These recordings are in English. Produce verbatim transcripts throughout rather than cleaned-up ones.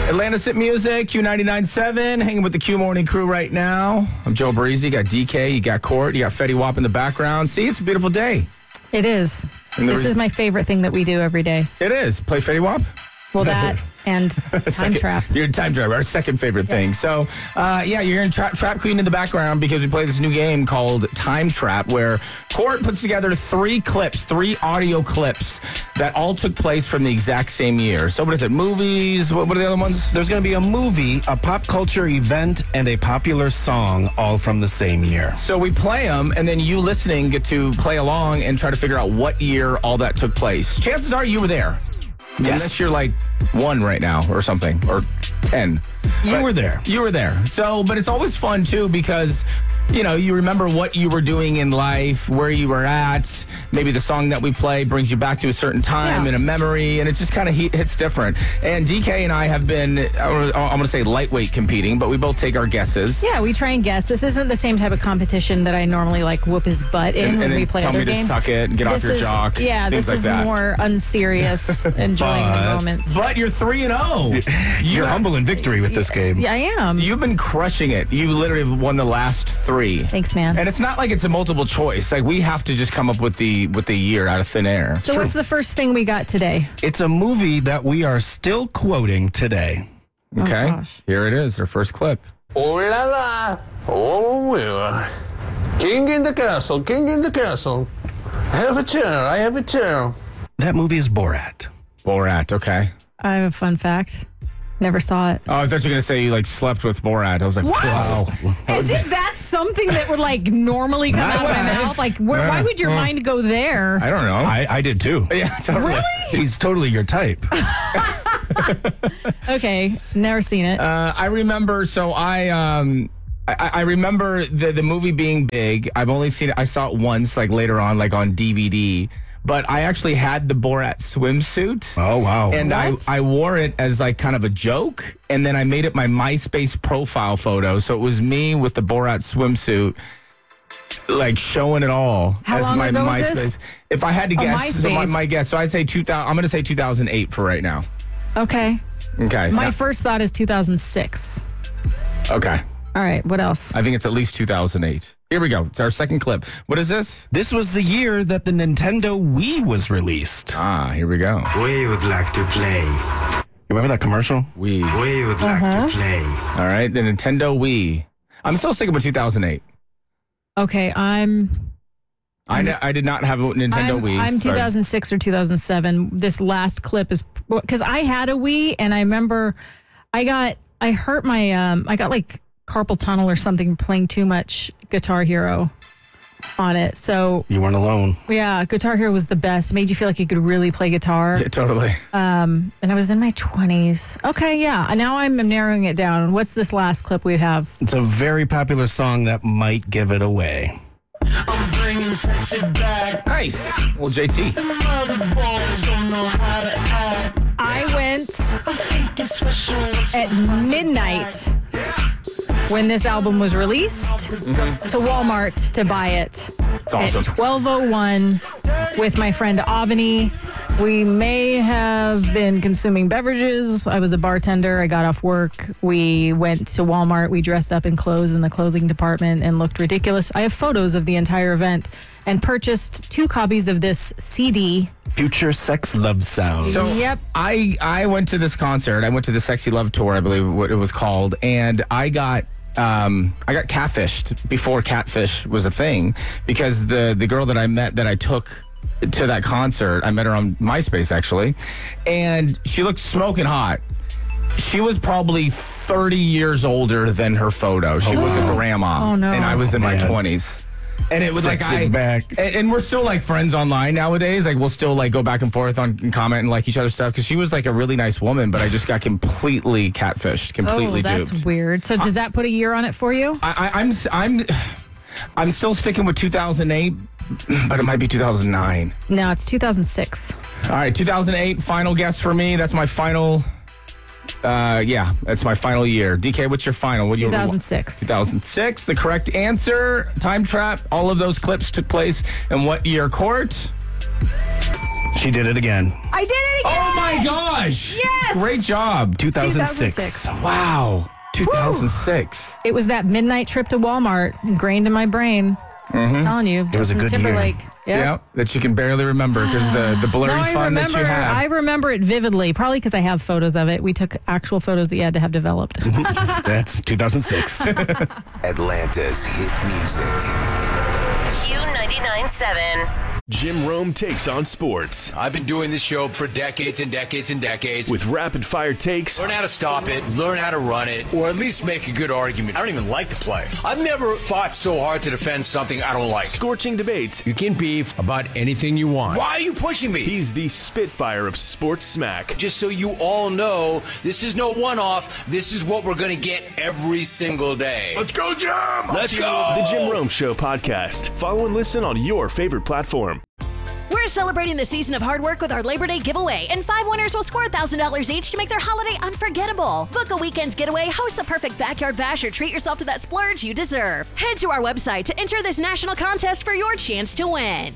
Atlanta Sit Music, Q ninety-nine point seven, hanging with the Q Morning crew right now. I'm Joe Breezy. You got D K, you got Court, you got Fetty Wap in the background. See, it's a beautiful day. It is. This reason- is my favorite thing that we do every day. It is. Play Fetty Wap? Well, that and Time Second- Trap. Your Time Trap, our second favorite thing. Yes. So, uh, yeah, you're in Trap, Trap Queen in the background because we play this new game called Time Trap, where Court puts together three clips, three audio clips that all took place from the exact same year. So, what is it? Movies? What, what are the other ones? There's going to be a movie, a pop culture event, and a popular song all from the same year. So we play them, and then you listening get to play along and try to figure out what year all that took place. Chances are you were there. Yes. Unless you're like one right now or something, or ten. You But were there. You were there. So, but it's always fun, too, because, you know, you remember what you were doing in life, where you were at. Maybe the song that we play brings you back to a certain time Yeah. and a memory, and it just kind of hits different. And D K and I have been, I'm going to say lightweight competing, but we both take our guesses. Yeah, we try and guess. This isn't the same type of competition that I normally like whoop his butt in And, when and we then play tell other me games. to suck it, get off This your is- jock, Yeah, things this like is that. more unserious, enjoying But- the moment. But you're three and oh. You're humble in victory with this game. Yeah, I am. You've been crushing it. You literally have won the last three. Thanks, man. And it's not like it's a multiple choice. Like we have to just come up with the with the year out of thin air. so what's the first thing we got today? It's a movie that we are still quoting today. Okay. gosh. Here it is, our first clip. Oh la la, oh well. King in the castle, king in the castle. I have a chair, I have a chair. That movie is Borat. Borat, okay. I have a fun fact. Never saw it. Oh, I thought you were gonna say you like slept with Borat. I was like, What? wow. As if that's something that would like normally come out of my mouth. Like, where, why would your mind go there? I don't know. I, I did too. yeah, totally. He's totally your type. Okay, never seen it. Uh, I remember. So I, um, I, I remember the the movie being big. I've only seen it. I saw it once, like later on, like on D V D. But I actually had the Borat swimsuit. Oh, wow. And I, What? I wore it as like kind of a joke. And then I made it my MySpace profile photo. So it was me with the Borat swimsuit, like showing it all How as long my ago was MySpace. this? If I had to Oh, guess, so my, MySpace. my guess. So I'd say two thousand. I'm going to say two thousand eight for right now. Okay. Okay. My Yeah. first thought is two thousand six. Okay. All right, what else? I think it's at least two thousand eight. Here we go. It's our second clip. What is this? This was the year that the Nintendo Wii was released. Ah, here we go. We would like to play. You remember that commercial? Wii. We would like Uh-huh. to play. All right. The Nintendo Wii. I'm still sticking with two thousand eight. Okay, I'm I, n- I did not have a Nintendo I'm, Wii. I'm Sorry. two thousand six or two thousand seven. This last clip is because I had a Wii and I remember I got I hurt my um I got like carpal tunnel or something playing too much Guitar Hero on it. So You weren't alone. yeah, Guitar Hero was the best. Made you feel like you could really play guitar. Yeah, totally. And I was in my twenties. Okay, yeah. Now I'm narrowing it down. What's this last clip we have? It's a very popular song that might give it away. I'm bringing sexy back. Nice. Well, J T. The mother boys don't know how to act. I went I think it's special. It's at midnight when this album was released to Walmart to buy it. It's awesome. At twelve oh one with my friend Avani. We may have been consuming beverages. I was a bartender. I got off work. We went to Walmart. We dressed up in clothes in the clothing department and looked ridiculous. I have photos of the entire event and purchased two copies of this C D. Future Sex Love Sound. So Yep. I I went to this concert. I went to the Sexy Love Tour, I believe what it was called, and I got um I got catfished before catfish was a thing because the the girl that I met that I took to that concert, I met her on MySpace actually, and she looked smoking hot. She was probably thirty years older than her photo. She was a grandma. Oh, no. And I was in my Man. twenties. And it was like Sexy I back. And, and we're still like friends online nowadays. Like we'll still like go back and forth on and comment and like each other's stuff because she was like a really nice woman, but I just got completely catfished, completely Oh, that's duped. weird. So does that put a year on it for you? I, I, I'm s- I'm I'm still sticking with two thousand eight, but it might be two thousand nine. No, it's two thousand six. All right, two thousand eight. Final guess for me. That's my final. Uh, yeah, that's my final year. D K, what's your final? What do you- two thousand six. two thousand six. The correct answer. Time Trap. All of those clips took place in what year? Court? She did it again. I did it again. Oh my gosh! Yes! Great job. two thousand six. two thousand six. Wow. two thousand six. It was that midnight trip to Walmart ingrained in my brain. I'm telling you. It was a Justin good year. Timberlake. Yep. Yeah, that you can barely remember because the, the blurry No, I fun remember, that you had. I remember it vividly, probably because I have photos of it. We took actual photos that you had to have developed. That's two thousand six. Atlanta's hit music. Q ninety-nine point seven. Jim Rome takes on sports I've been doing this show for decades and decades and decades. with rapid fire takes, Learn how to stop it, learn how to run it, or at least make a good argument. I don't even like to play. I've never fought so hard to defend something I don't like. scorching debates. You can beef about anything you want. Why are you pushing me? He's the Spitfire of sports smack. Just so you all know, this is no one-off. This is what we're going to get every single day. Let's go, Jim! Let's go! The Jim Rome Show podcast. Follow and listen on your favorite platform. We're celebrating the season of hard work with our Labor Day giveaway, and five winners will score one thousand dollars each to make their holiday unforgettable. Book a weekend getaway, host a perfect backyard bash, or treat yourself to that splurge you deserve. Head to our website to enter this national contest for your chance to win.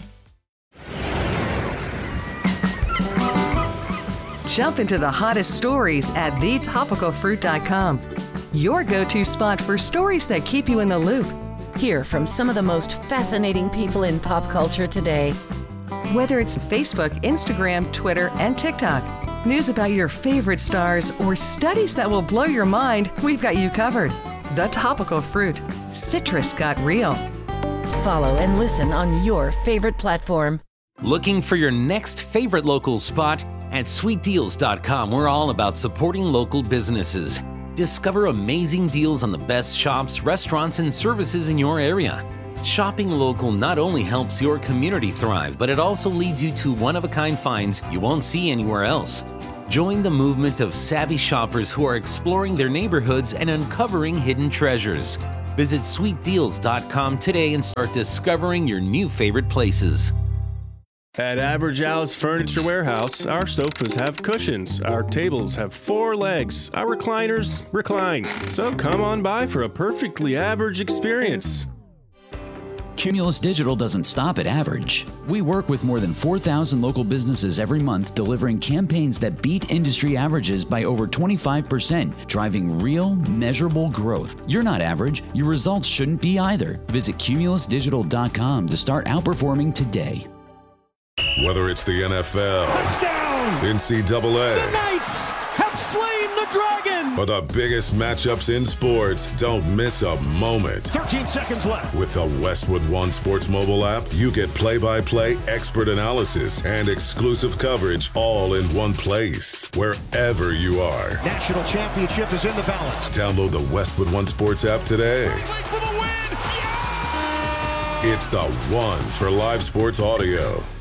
Jump into the hottest stories at the topical fruit dot com. Your go-to spot for stories that keep you in the loop. Hear from some of the most fascinating people in pop culture today. Whether it's Facebook, Instagram, Twitter, and TikTok, news about your favorite stars, or studies that will blow your mind, we've got you covered. The Topical Fruit. Citrus got real. Follow and listen on your favorite platform. Looking for your next favorite local spot? At sweet deals dot com, we're all about supporting local businesses. Discover amazing deals on the best shops, restaurants, and services in your area. Shopping local not only helps your community thrive, but it also leads you to one-of-a-kind finds you won't see anywhere else. Join the movement of savvy shoppers who are exploring their neighborhoods and uncovering hidden treasures. Visit sweet deals dot com today and start discovering your new favorite places. At Average Al's Furniture Warehouse, our sofas have cushions, our tables have four legs, our recliners recline. So come on by for a perfectly average experience. Cumulus Digital doesn't stop at average. We work with more than four thousand local businesses every month, delivering campaigns that beat industry averages by over twenty-five percent, driving real, measurable growth. You're not average. Your results shouldn't be either. Visit cumulus digital dot com to start outperforming today. Whether it's the N F L, touchdown, N C double A, the Knights have slain the dragon, or the biggest matchups in sports, don't miss a moment. thirteen seconds left. With the Westwood One Sports mobile app, you get play-by-play expert analysis and exclusive coverage all in one place, wherever you are. National championship is in the balance. Download the Westwood One Sports app today. For the win. Yeah! It's the one for live sports audio.